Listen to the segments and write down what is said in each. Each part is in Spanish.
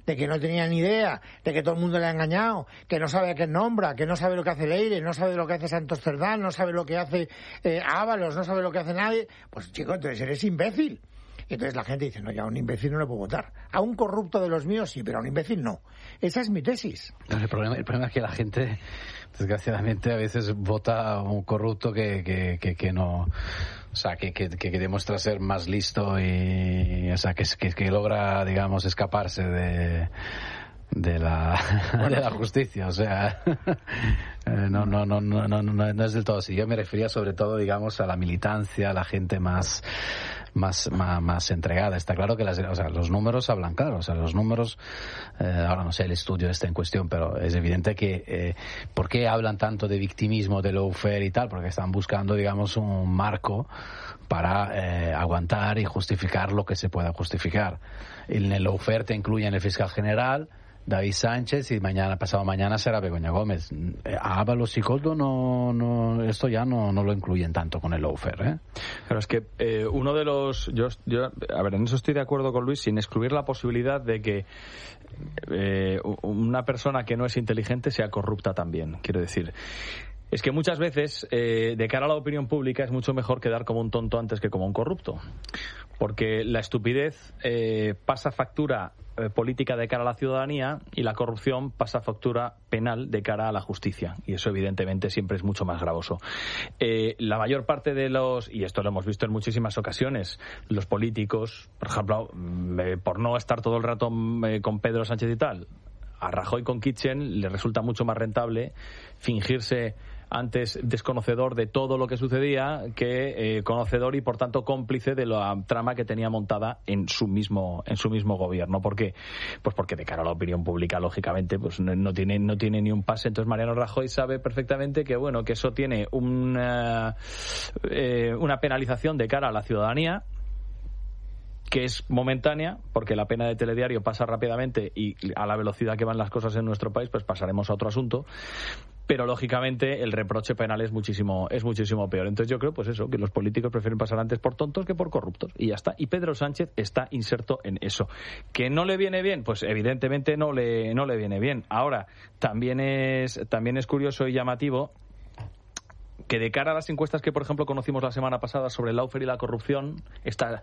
de que no tenía ni idea, de que todo el mundo le ha engañado, que no sabe a quién nombra, que no sabe lo que hace Leire, no sabe lo que hace Santos Cerdán, no sabe lo que hace Ábalos, no sabe lo que hace nadie, pues chico, entonces eres imbécil. Y entonces la gente dice, no, ya a un imbécil no le puedo votar. A un corrupto de los míos sí, pero a un imbécil no. Esa es mi tesis. El problema es que la gente, desgraciadamente, a veces vota a un corrupto que no... O sea, que demuestra ser más listo y... O sea, que logra, digamos, escaparse de la justicia, o sea, no es del todo así. Yo me refería sobre todo, digamos, a la militancia, a la gente más entregada. Está claro que los números hablan claro, o sea, los números, ahora no sé el estudio está en cuestión, pero es evidente que ¿por qué hablan tanto de victimismo, de lawfare y tal? Porque están buscando, digamos, un marco para aguantar y justificar lo que se pueda justificar. En el lawfare te incluyen el fiscal general, David Sánchez, y pasado mañana será Begoña Gómez. A Ábalos y Koldo esto ya no lo incluyen tanto con el lawfare, ¿eh? Claro, es que uno de los... Yo, a ver, en eso estoy de acuerdo con Luis, sin excluir la posibilidad de que una persona que no es inteligente sea corrupta también. Quiero decir, es que muchas veces, de cara a la opinión pública, es mucho mejor quedar como un tonto antes que como un corrupto. Porque la estupidez pasa factura política de cara a la ciudadanía y la corrupción pasa factura penal de cara a la justicia. Y eso, evidentemente, siempre es mucho más gravoso. La mayor parte de y esto lo hemos visto en muchísimas ocasiones, los políticos, por ejemplo, por no estar todo el rato con Pedro Sánchez y tal, a Rajoy con Kitchen le resulta mucho más rentable fingirse antes desconocedor de todo lo que sucedía que conocedor y por tanto cómplice de la trama que tenía montada en su mismo gobierno. ¿Por qué? Pues porque de cara a la opinión pública, lógicamente, pues no tiene ni un pase. Entonces Mariano Rajoy sabe perfectamente que que eso tiene una penalización de cara a la ciudadanía, que es momentánea, porque la pena de telediario pasa rápidamente y a la velocidad que van las cosas en nuestro país, pues pasaremos a otro asunto. Pero lógicamente el reproche penal es muchísimo peor. Entonces yo creo, pues eso, que los políticos prefieren pasar antes por tontos que por corruptos, y ya está. Y Pedro Sánchez está inserto en eso. ¿Que no le viene bien? Pues evidentemente no le viene bien. Ahora, también es curioso y llamativo que de cara a las encuestas que, por ejemplo, conocimos la semana pasada sobre el lawfare y la corrupción, esta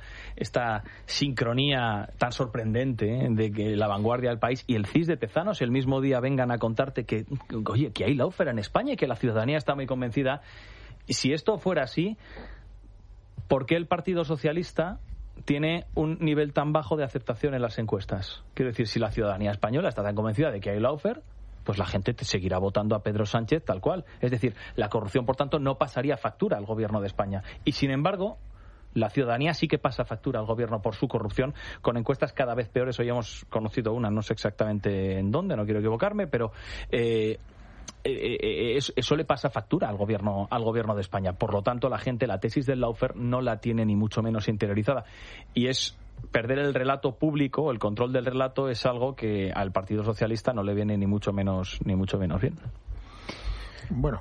sincronía tan sorprendente de que La Vanguardia del País y el CIS de Tezanos el mismo día vengan a contarte que hay lawfare en España y que la ciudadanía está muy convencida. Y si esto fuera así, ¿por qué el Partido Socialista tiene un nivel tan bajo de aceptación en las encuestas? Quiero decir, si la ciudadanía española está tan convencida de que hay lawfare, pues la gente seguirá votando a Pedro Sánchez tal cual. Es decir, la corrupción, por tanto, no pasaría factura al gobierno de España. Y, sin embargo, la ciudadanía sí que pasa factura al gobierno por su corrupción, con encuestas cada vez peores. Hoy hemos conocido una, no sé exactamente en dónde, no quiero equivocarme, pero eso le pasa factura al gobierno de España. Por lo tanto, la gente la tesis del lawfare no la tiene ni mucho menos interiorizada. Y es perder el relato público, el control del relato, es algo que al Partido Socialista no le viene ni mucho menos bien. Bueno,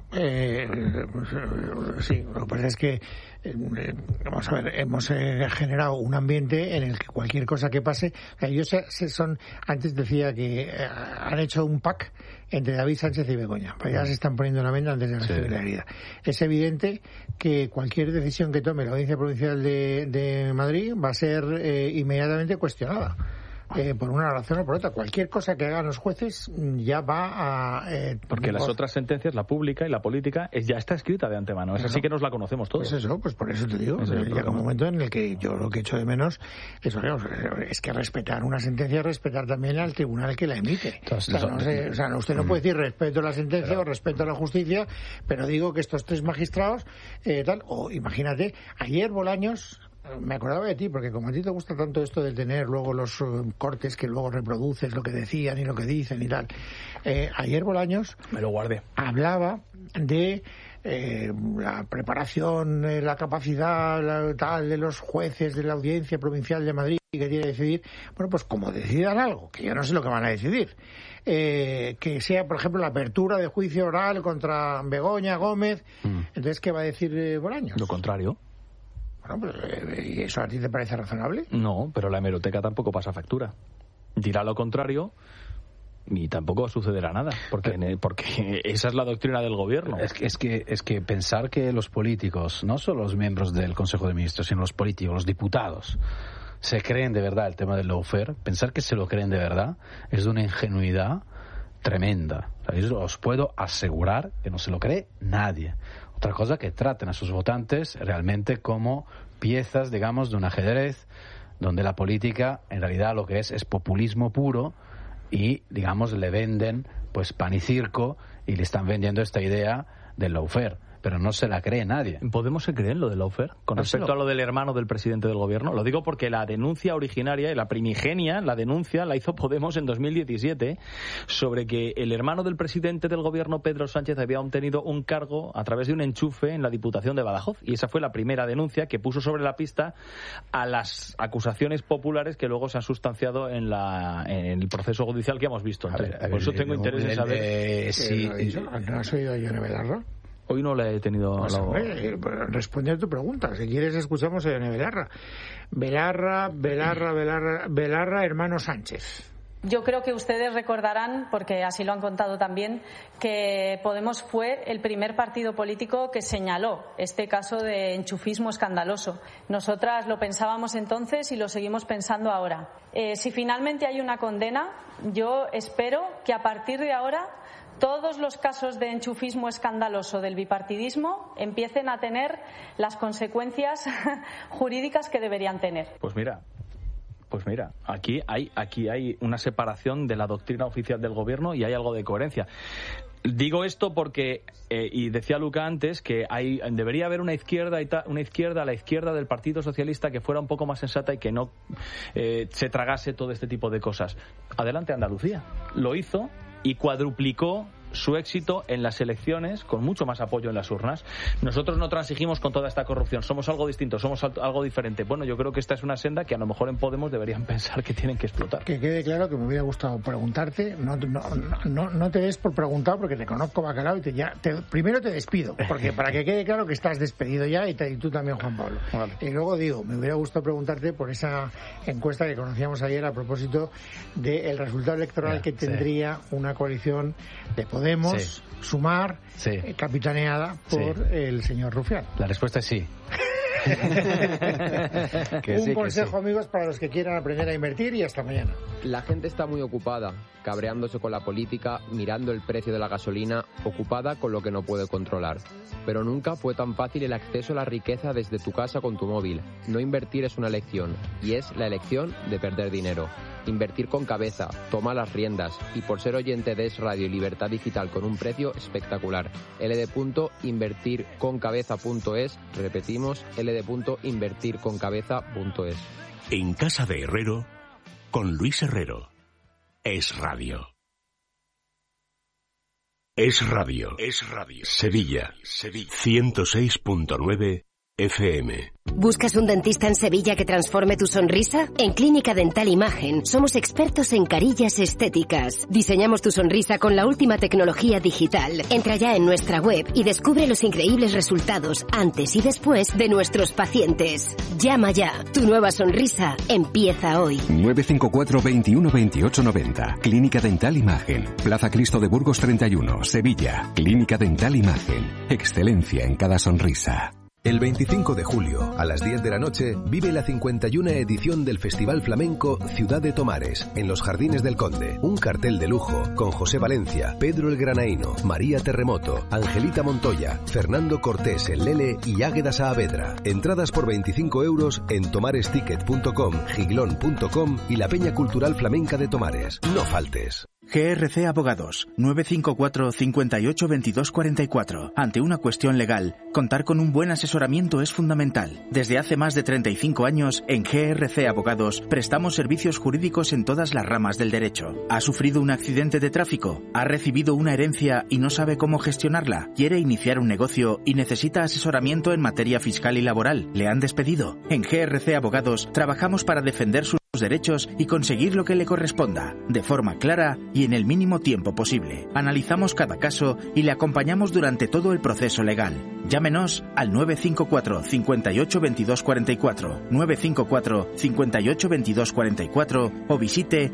sí, lo que pasa es que vamos a ver, hemos generado un ambiente en el que cualquier cosa que pase, ellos antes decía que han hecho un pack entre David Sánchez y Begoña, pues ya se están poniendo la venda antes de recibir la herida. Es evidente que cualquier decisión que tome la Audiencia Provincial de Madrid va a ser inmediatamente cuestionada. Por una razón o por otra. Cualquier cosa que hagan los jueces ya va a... porque las otras sentencias, la pública y la política, ya está escrita de antemano. Es así que nos la conocemos todos. Pues eso, pues por eso te digo. Llega un momento en el que yo lo que echo de menos es que respetar una sentencia es respetar también al tribunal que la emite. Entonces, usted no puede decir respeto a la sentencia o respeto a la justicia, pero digo que estos tres magistrados, o imagínate, ayer Bolaños... Me acordaba de ti, porque como a ti te gusta tanto esto de tener luego los cortes que luego reproduces, lo que decían y lo que dicen y tal. Ayer Bolaños me lo guardé. Hablaba de la preparación, la capacidad tal de los jueces de la Audiencia Provincial de Madrid que tiene que decidir. Bueno, pues como decidan algo, que yo no sé lo que van a decidir, que sea, por ejemplo, la apertura de juicio oral contra Begoña Gómez, entonces, ¿qué va a decir Bolaños? Lo contrario. Bueno, pues, ¿y eso a ti te parece razonable? No, pero la hemeroteca tampoco pasa factura. dirá lo contrario y tampoco sucederá nada, porque esa es la doctrina del gobierno. Es que pensar que los políticos, no solo los miembros del Consejo de Ministros, sino los políticos, los diputados, se creen de verdad el tema del lawfare, pensar que se lo creen de verdad es de una ingenuidad tremenda. Yo os puedo asegurar que no se lo cree nadie. Otra cosa, que traten a sus votantes realmente como piezas, digamos, de un ajedrez donde la política en realidad lo que es populismo puro, y, digamos, le venden pues pan y circo, y le están vendiendo esta idea del lawfare, pero no se la cree nadie. ¿Podemos se creen lo del lawfare con respecto a lo del hermano del presidente del gobierno? Lo digo porque la denuncia originaria y la primigenia, la denuncia la hizo Podemos en 2017 sobre que el hermano del presidente del gobierno, Pedro Sánchez, había obtenido un cargo a través de un enchufe en la Diputación de Badajoz, y esa fue la primera denuncia que puso sobre la pista a las acusaciones populares que luego se han sustanciado en el proceso judicial que hemos visto. Por eso tengo interés en saber ¿No has oído a Ione Belarra? Hoy no le he tenido... Responde a tu pregunta. Si quieres, escuchamos a Ione Belarra. Belarra, hermano Sánchez. Yo creo que ustedes recordarán, porque así lo han contado también, que Podemos fue el primer partido político que señaló este caso de enchufismo escandaloso. Nosotras lo pensábamos entonces y lo seguimos pensando ahora. Si finalmente hay una condena, yo espero que a partir de ahora todos los casos de enchufismo escandaloso del bipartidismo empiecen a tener las consecuencias jurídicas que deberían tener. Pues mira, aquí hay una separación de la doctrina oficial del gobierno y hay algo de coherencia. Digo esto porque, y decía Luca antes, que debería haber una izquierda a la izquierda del Partido Socialista que fuera un poco más sensata y que no se tragase todo este tipo de cosas. Adelante Andalucía. Lo hizo y cuadruplicó su éxito en las elecciones con mucho más apoyo en las urnas. Nosotros no transigimos con toda esta corrupción, somos algo distinto, somos algo diferente. Bueno, yo creo que esta es una senda que a lo mejor en Podemos deberían pensar que tienen que explotar. Que quede claro que me hubiera gustado preguntarte, no te des por preguntado porque te conozco bacalao y primero te despido, porque para que quede claro que estás despedido ya y tú también, Juan Pablo. Vale. Y luego me hubiera gustado preguntarte por esa encuesta que conocíamos ayer a propósito del resultado electoral que tendría una coalición de Podemos, Sumar, capitaneada por el señor Rufián. La respuesta es sí. Un consejo, amigos, para los que quieran aprender a invertir, y hasta mañana. La gente está muy ocupada, cabreándose con la política, mirando el precio de la gasolina, ocupada con lo que no puede controlar. Pero nunca fue tan fácil el acceso a la riqueza desde tu casa con tu móvil. No invertir es una elección, y es la elección de perder dinero. Invertir con cabeza, toma las riendas, y por ser oyente de Es Radio y Libertad Digital con un precio espectacular. ld.invertirconcabeza.es, repetimos, ld.invertirconcabeza.es. En casa de Herrero, con Luis Herrero. Es Radio. Es Radio. Es Radio. Sevilla. 106.9 FM. ¿Buscas un dentista en Sevilla que transforme tu sonrisa? En Clínica Dental Imagen somos expertos en carillas estéticas. Diseñamos tu sonrisa con la última tecnología digital. Entra ya en nuestra web y descubre los increíbles resultados antes y después de nuestros pacientes. Llama ya. Tu nueva sonrisa empieza hoy. 954 21 28 90. Clínica Dental Imagen. Plaza Cristo de Burgos 31, Sevilla. Clínica Dental Imagen. Excelencia en cada sonrisa. El 25 de julio, a las 10 de la noche, vive la 51 edición del Festival Flamenco Ciudad de Tomares, en los Jardines del Conde. Un cartel de lujo, con José Valencia, Pedro el Granaíno, María Terremoto, Angelita Montoya, Fernando Cortés el Lele y Águeda Saavedra. Entradas por 25 euros en tomaresticket.com, giglón.com y la Peña Cultural Flamenca de Tomares. No faltes. GRC Abogados, 954 58 22 44. Ante una cuestión legal, contar con un buen asesoramiento es fundamental. Desde hace más de 35 años, en GRC Abogados, prestamos servicios jurídicos en todas las ramas del derecho. ¿Ha sufrido un accidente de tráfico? ¿Ha recibido una herencia y no sabe cómo gestionarla? ¿Quiere iniciar un negocio y necesita asesoramiento en materia fiscal y laboral? ¿Le han despedido? En GRC Abogados, trabajamos para defender sus derechos y conseguir lo que le corresponda, de forma clara y en el mínimo tiempo posible. Analizamos cada caso y le acompañamos durante todo el proceso legal. Llámenos al 954 58 22 44, 954 58 22 44 o visite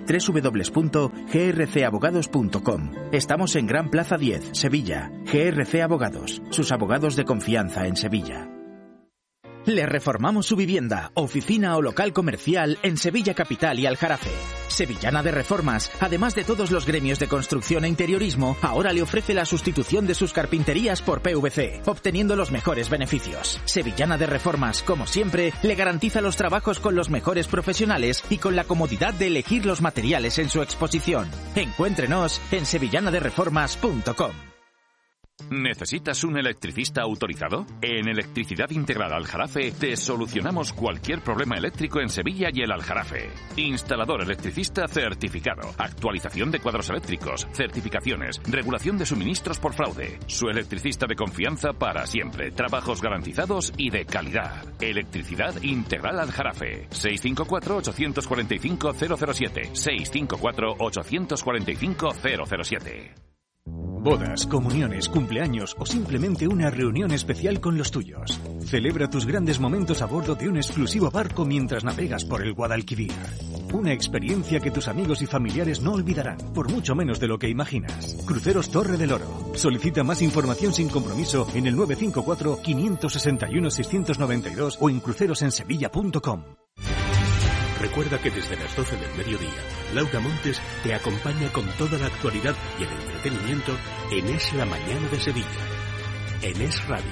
www.grcabogados.com. Estamos en Gran Plaza 10, Sevilla. GRC Abogados, sus abogados de confianza en Sevilla. Le reformamos su vivienda, oficina o local comercial en Sevilla Capital y Aljarafe. Sevillana de Reformas, además de todos los gremios de construcción e interiorismo, ahora le ofrece la sustitución de sus carpinterías por PVC, obteniendo los mejores beneficios. Sevillana de Reformas, como siempre, le garantiza los trabajos con los mejores profesionales y con la comodidad de elegir los materiales en su exposición. Encuéntrenos en sevillanadereformas.com. ¿Necesitas un electricista autorizado? En Electricidad Integral Aljarafe te solucionamos cualquier problema eléctrico en Sevilla y el Aljarafe. Instalador electricista certificado, actualización de cuadros eléctricos, certificaciones, regulación de suministros por fraude. Su electricista de confianza para siempre, trabajos garantizados y de calidad. Electricidad Integral Aljarafe. 654-845-007. 654-845-007. Bodas, comuniones, cumpleaños o simplemente una reunión especial con los tuyos. Celebra tus grandes momentos a bordo de un exclusivo barco mientras navegas por el Guadalquivir. Una experiencia que tus amigos y familiares no olvidarán, por mucho menos de lo que imaginas. Cruceros Torre del Oro. Solicita más información sin compromiso en el 954-561-692 o en crucerosensevilla.com. Recuerda que desde las 12 del mediodía, Laura Montes te acompaña con toda la actualidad y el entretenimiento en Es la Mañana de Sevilla, en Es Radio.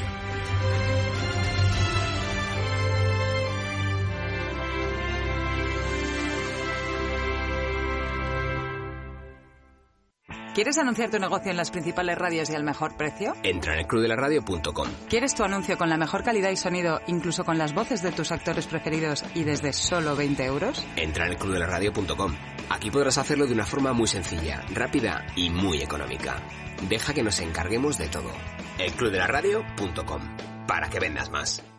¿Quieres anunciar tu negocio en las principales radios y al mejor precio? Entra en elclubdelaradio.com. ¿Quieres tu anuncio con la mejor calidad y sonido, incluso con las voces de tus actores preferidos y desde solo 20 euros? Entra en elclubdelaradio.com. Aquí podrás hacerlo de una forma muy sencilla, rápida y muy económica. Deja que nos encarguemos de todo. elclubdelaradio.com. Para que vendas más.